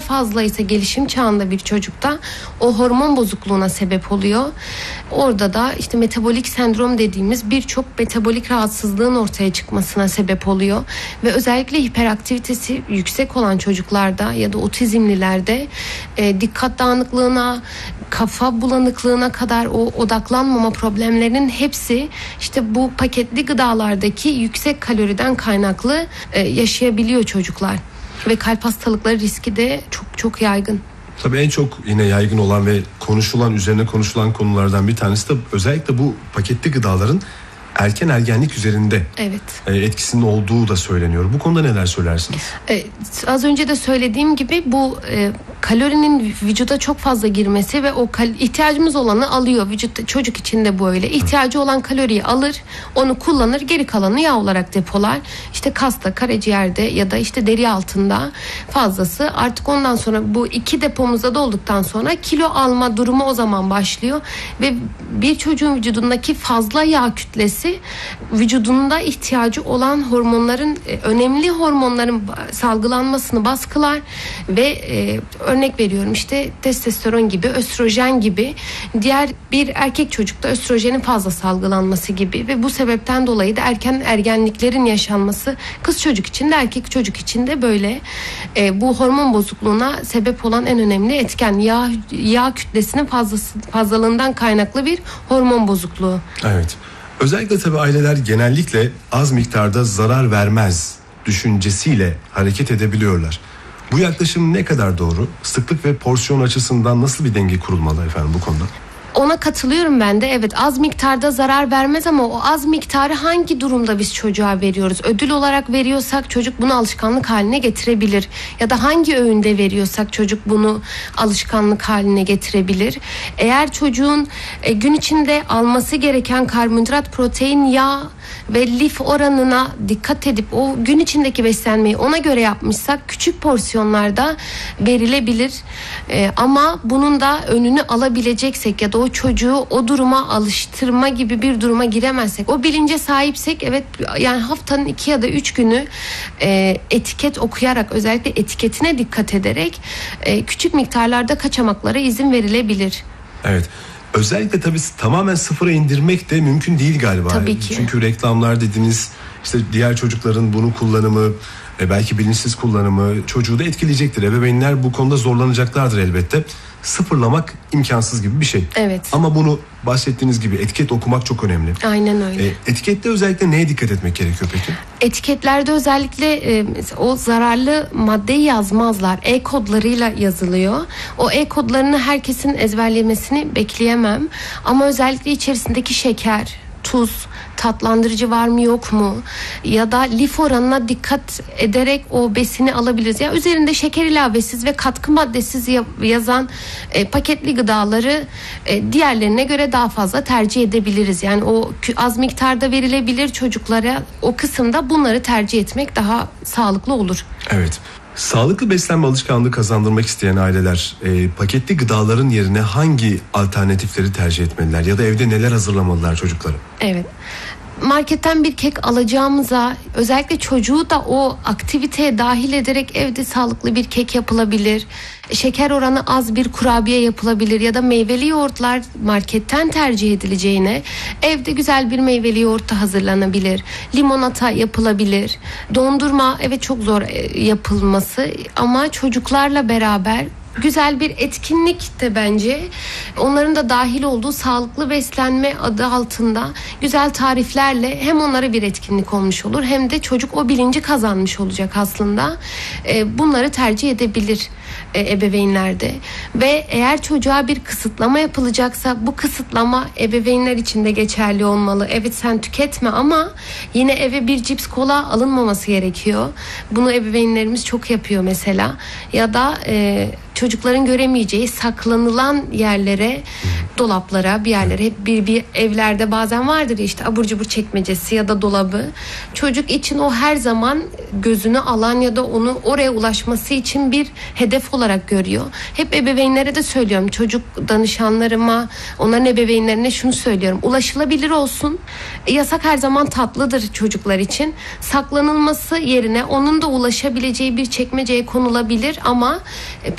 fazla ise gelişim çağında bir çocukta o hormon bozukluğuna sebep oluyor. Orada da işte metabolik sendrom dediğimiz birçok metabolik rahatsızlığın ortaya çıkmasına sebep oluyor. Ve özellikle hiperaktivitesi yüksek olan çocuklarda ya da otizmlilerde dikkat dağınıklığına, kafa bulanıklığına kadar o odaklanmama problemlerinin hepsi işte bu paketli gıdalardaki yüksek kaloriden kaynaklı yaşayabiliyor çocuklar. Ve kalp hastalıkları riski de çok çok yaygın. Tabii en çok yine yaygın olan ve üzerine konuşulan konulardan bir tanesi de özellikle bu paketli gıdaların erken ergenlik üzerinde etkisinin olduğu da söyleniyor. Bu konuda neler söylersiniz? Az önce de söylediğim gibi bu kalorinin vücuda çok fazla girmesi ve o ihtiyacımız olanı alıyor. Vücut, çocuk için de bu öyle. İhtiyacı olan kaloriyi alır, onu kullanır, geri kalanı yağ olarak depolar. İşte kasta, karaciğerde ya da işte deri altında fazlası. Artık ondan sonra bu iki depomuzda dolduktan sonra kilo alma durumu o zaman başlıyor. Ve bir çocuğun vücudundaki fazla yağ kütlesi vücudunda ihtiyacı olan hormonların, önemli hormonların salgılanmasını baskılar ve örnek veriyorum işte testosteron gibi, östrojen gibi, diğer bir erkek çocukta östrojenin fazla salgılanması gibi ve bu sebepten dolayı da erken ergenliklerin yaşanması kız çocuk için de erkek çocuk için de böyle. Bu hormon bozukluğuna sebep olan en önemli etken yağ kütlesinin fazlalığından kaynaklı bir hormon bozukluğu. Evet. Özellikle tabii aileler genellikle az miktarda zarar vermez düşüncesiyle hareket edebiliyorlar. Bu yaklaşım ne kadar doğru? Sıklık ve porsiyon açısından nasıl bir denge kurulmalı efendim bu konuda? Ona katılıyorum ben de. Evet, az miktarda zarar vermez ama o az miktarı hangi durumda biz çocuğa veriyoruz? Ödül olarak veriyorsak çocuk bunu alışkanlık haline getirebilir. Ya da hangi öğünde veriyorsak çocuk bunu alışkanlık haline getirebilir. Eğer çocuğun gün içinde alması gereken karbonhidrat, protein, yağ ve lif oranına dikkat edip o gün içindeki beslenmeyi ona göre yapmışsak küçük porsiyonlarda verilebilir. Ama bunun da önünü alabileceksek ya da o çocuğu o duruma alıştırma gibi bir duruma giremezsek, o bilince sahipsek, evet, yani haftanın 2 ya da 3 günü etiket okuyarak, özellikle etiketine dikkat ederek küçük miktarlarda kaçamaklara izin verilebilir. Evet. Özellikle tabii tamamen sıfıra indirmek de mümkün değil galiba. Tabii ki. Çünkü reklamlar dediniz, işte diğer çocukların bunu kullanımı, belki bilinçsiz kullanımı çocuğu da etkileyecektir. Ebeveynler bu konuda zorlanacaklardır elbette. Sıfırlamak imkansız gibi bir şey. Evet. Ama bunu bahsettiğiniz gibi etiket okumak çok önemli. Aynen öyle. Etikette özellikle neye dikkat etmek gerekiyor peki? Etiketlerde özellikle o zararlı maddeyi yazmazlar. E-kodlarıyla yazılıyor. O E-kodlarını herkesin ezberlemesini bekleyemem. Ama özellikle içerisindeki şeker, tuz, tatlandırıcı var mı yok mu ya da lif oranına dikkat ederek o besini alabiliriz. Yani üzerinde şeker ilavesiz ve katkı maddesiz yazan paketli gıdaları diğerlerine göre daha fazla tercih edebiliriz. Yani o az miktarda verilebilir çocuklara, o kısımda bunları tercih etmek daha sağlıklı olur. Evet. Sağlıklı beslenme alışkanlığı kazandırmak isteyen aileler paketli gıdaların yerine hangi alternatifleri tercih etmeliler ya da evde neler hazırlamalılar çocuklara? Evet. Marketten bir kek alacağımıza özellikle çocuğu da o aktiviteye dahil ederek evde sağlıklı bir kek yapılabilir. Şeker oranı az bir kurabiye yapılabilir ya da meyveli yoğurtlar marketten tercih edileceğine evde güzel bir meyveli yoğurt da hazırlanabilir. Limonata yapılabilir. Dondurma evet çok zor yapılması ama çocuklarla beraber güzel bir etkinlik de bence onların da dahil olduğu sağlıklı beslenme adı altında güzel tariflerle hem onlara bir etkinlik olmuş olur hem de çocuk o bilinci kazanmış olacak aslında. Bunları tercih edebilir ebeveynler de. Ve eğer çocuğa bir kısıtlama yapılacaksa bu kısıtlama ebeveynler için de geçerli olmalı. Evet, sen tüketme ama yine eve bir cips kola alınmaması gerekiyor. Bunu ebeveynlerimiz çok yapıyor mesela. Ya da çocukların göremeyeceği saklanılan yerlere, dolaplara, bir yerlere, hep bir evlerde bazen vardır ya işte abur cubur çekmecesi ya da dolabı. Çocuk için o her zaman gözünü alan ya da onu oraya ulaşması için bir hedef olarak görüyor. Hep ebeveynlere de söylüyorum, çocuk danışanlarıma, onların ebeveynlerine şunu söylüyorum. Ulaşılabilir olsun. Yasak her zaman tatlıdır çocuklar için. Saklanılması yerine onun da ulaşabileceği bir çekmeceye konulabilir ama